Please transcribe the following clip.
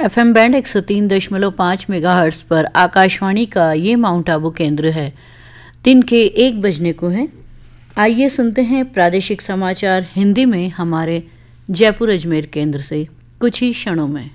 FM band 103.5 megahertz पर आकाशवाणी का ये माउंट आबू केंद्र है। दिन के 1 बजने को है। आइए सुनते हैं प्रादेशिक समाचार हिंदी में हमारे जयपुर अजमेर केंद्र से कुछ ही क्षणों में।